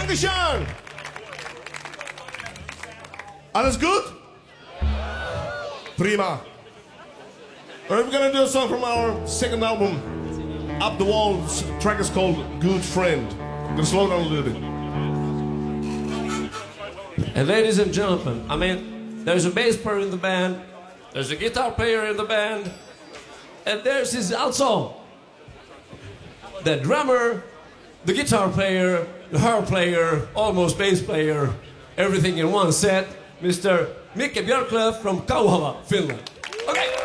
Dankeschön! Alles gut? Prima. We're gonna do a song from our second album, Up the Wall. The track is called Good Friend. I'm gonna slow down a little bit. And ladies and gentlemen, I mean, there's a bass player in the band, there's a guitar player in the band, and there's also the drummer, the guitar player, the harp player, almost bass player, everything in one set, Mr. Micke Björklöf from Kauhava, Finland. Okay.